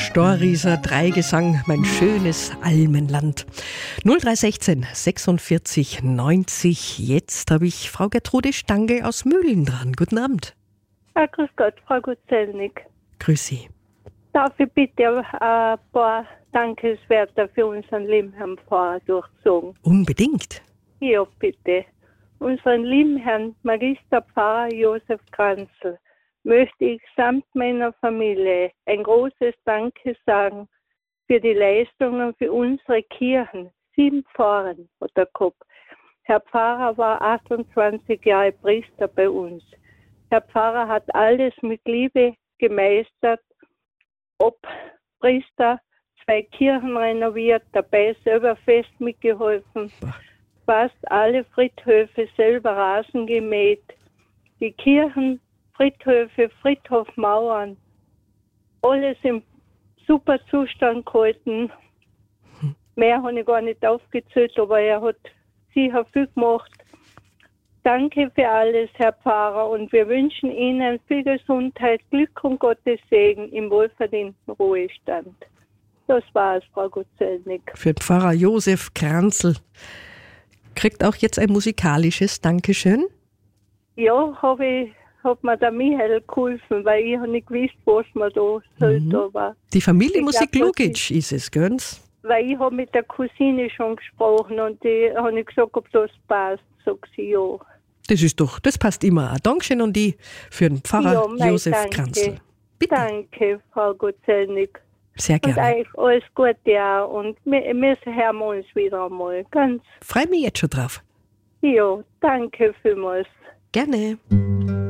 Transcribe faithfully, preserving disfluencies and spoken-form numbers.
Storrieser Dreigesang, mein schönes Almenland. null drei sechzehn sechsundvierzig neunzig. Jetzt habe ich Frau Gertrude Stangl aus Mühlen dran. Guten Abend. Ja, grüß Gott, Frau Gutzelnig. Grüß Sie. Darf ich bitte ein paar Dankeswerte für unseren lieben Herrn Pfarrer durchsagen? Unbedingt. Ja, bitte. Unseren lieben Herrn Magisterpfarrer Josef Kranzl möchte ich samt meiner Familie ein großes Danke sagen für die Leistungen für unsere Kirchen. Sieben Pfarren hat er gehabt. Herr Pfarrer war achtundzwanzig Jahre Priester bei uns. Herr Pfarrer hat alles mit Liebe gemeistert, ob Priester, zwei Kirchen renoviert, dabei selber fest mitgeholfen, fast alle Friedhöfe selber Rasen gemäht, die Kirchen, Friedhöfe, Friedhofmauern, alles im super Zustand gehalten. Mehr habe ich gar nicht aufgezählt, aber er hat sicher viel gemacht. Danke für alles, Herr Pfarrer, und wir wünschen Ihnen viel Gesundheit, Glück und Gottes Segen im wohlverdienten Ruhestand. Das war's, Frau Gutzelnig. Für den Pfarrer Josef Kranzl. Kriegt auch jetzt ein musikalisches Dankeschön? Ja, habe ich, hat mir der Michael geholfen, weil ich habe nicht gewusst, was man da sollte. Mhm. Aber Die Familie Musik glaub, Lugic ist es, gönnt's? Weil ich habe mit der Cousine schon gesprochen und die habe ich gesagt, ob das passt. Sagt sie ja. Das ist doch, das passt immer. Ein Dankeschön und die für den Pfarrer Ja, mein Josef Danke. Kranzl. Bitte. Danke, Frau Gutzelnig. Sehr Und gerne. euch alles Gute auch. Und wir, wir hören uns wieder einmal. Ganz. Freue mich jetzt schon drauf. Ja, danke vielmals. Gerne.